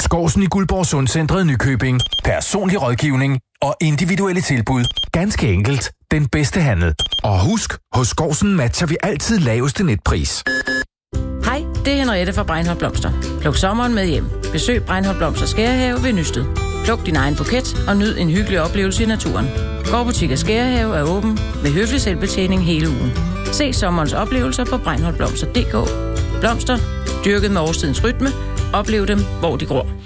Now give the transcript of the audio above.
Skårsen i Guldborg Sundcentret Nykøbing. Personlig rådgivning og individuelle tilbud. Ganske enkelt. Den bedste handel. Og husk, hos Skårsen matcher vi altid laveste netpris. Hej, det er Henriette fra Breinholt Blomster. Pluk sommeren med hjem. Besøg Breinholt Blomster Skærehave ved Nysted. Pluk din egen buket og nyd en hyggelig oplevelse i naturen. Gårdbutik og Skærehave er åben med høflig selvbetjening hele ugen. Se sommerens oplevelser på breinholtblomster.dk. Blomster, dyrket med årstidens rytme. Oplev dem, hvor de gror.